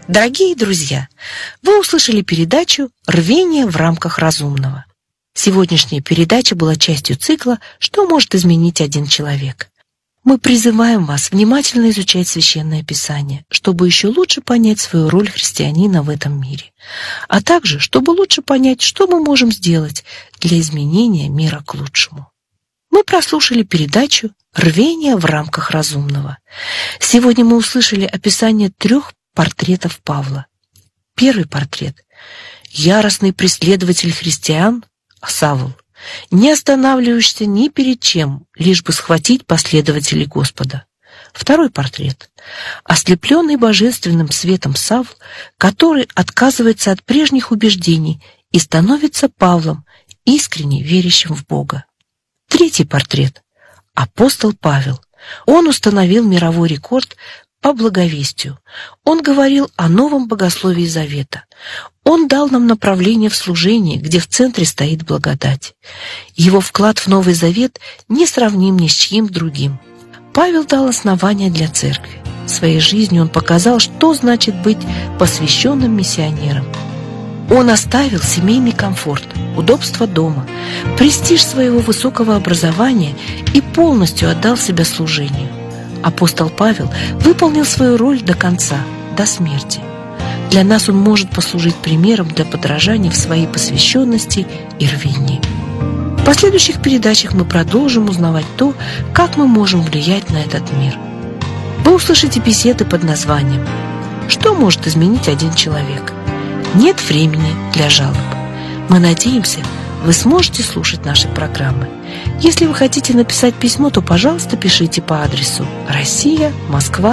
Дорогие друзья, вы услышали передачу «Рвение в рамках разумного». Сегодняшняя передача была частью цикла «Что может изменить один человек?». Мы призываем вас внимательно изучать Священное Писание, чтобы еще лучше понять свою роль христианина в этом мире, а также, чтобы лучше понять, что мы можем сделать для изменения мира к лучшему. Мы прослушали передачу «Рвение в рамках разумного». Сегодня мы услышали описание 3 портретов Павла. Первый портрет – яростный преследователь христиан Савл, не останавливаешься ни перед чем, лишь бы схватить последователей Господа. Второй портрет – ослепленный божественным светом Савл, который отказывается от прежних убеждений и становится Павлом, искренне верящим в Бога. Третий портрет – апостол Павел. Он установил мировой рекорд по благовестию. Он говорил о новом богословии Завета. Он дал нам направление в служении, где в центре стоит благодать. Его вклад в Новый Завет не сравним ни с чьим другим. Павел дал основания для церкви. Своей жизнью он показал, что значит быть посвященным миссионером. Он оставил семейный комфорт, удобство дома, престиж своего высокого образования и полностью отдал себя служению. Апостол Павел выполнил свою роль до конца, до смерти. Для нас он может послужить примером для подражания в своей посвященности и рвении. В последующих передачах мы продолжим узнавать то, как мы можем влиять на этот мир. Вы услышите беседы под названием «Что может изменить один человек?». Нет времени для жалоб. Мы надеемся, вы сможете слушать наши программы. Если вы хотите написать письмо, то, пожалуйста, пишите по адресу Россия, Москва,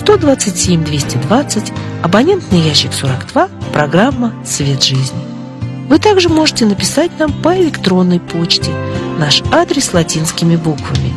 127 220, абонентный ящик 42, программа «Свет жизни». Вы также можете написать нам по электронной почте. Наш адрес латинскими буквами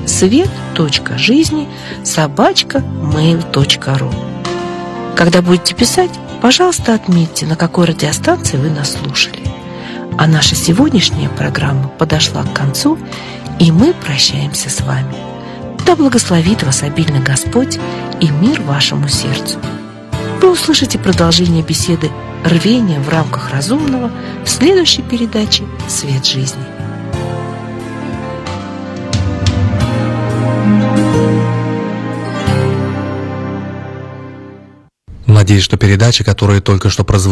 свет.жизни@mail.ru. Когда будете писать, пожалуйста, отметьте, на какой радиостанции вы нас слушали. А наша сегодняшняя программа подошла к концу, и мы прощаемся с вами. Да благословит вас обильно Господь и мир вашему сердцу. Вы услышите продолжение беседы «Рвение в рамках разумного» в следующей передаче «Свет жизни». Надеюсь, что передача, которая только что прозвучала,